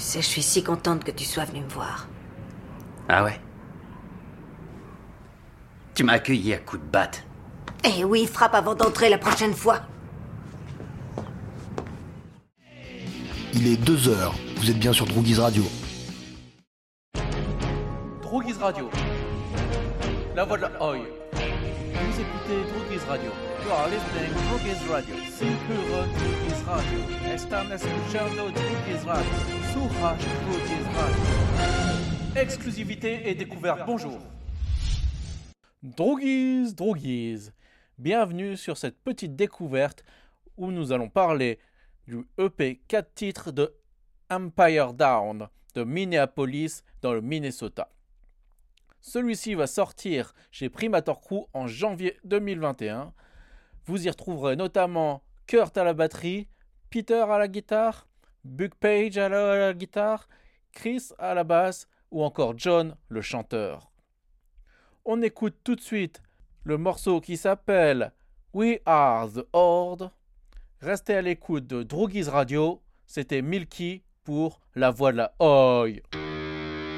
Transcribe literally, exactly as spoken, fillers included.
sais, je suis si contente que tu sois venu me voir. Ah ouais? Tu m'as accueilli à coups de batte. Eh oui, frappe avant d'entrer la prochaine fois. Il est deux heures, vous êtes bien sur Droogies Radio. Droogies Radio. La voix de la Oi. Vous écoutez Droogies Radio. You are listening to Droogies Radio. Sí, puro Droogies Radio. Están escuchando Droogies Radio. Surra Droogies Radio. Exclusivité et découverte. Bonjour. Droogies, Droogies. Bienvenue sur cette petite découverte où nous allons parler du E P quatre titres de Empire Down de Minneapolis dans le Minnesota. Celui-ci va sortir chez Primator Crew en janvier deux mille vingt et un. Vous y retrouverez notamment Kurt à la batterie, Peter à la guitare, Buck Page à la, à la guitare, Chris à la basse ou encore John le chanteur. On écoute tout de suite le morceau qui s'appelle We Are the Horde. Restez à l'écoute de Droogies Radio, c'était Milky pour la voix de la Oi.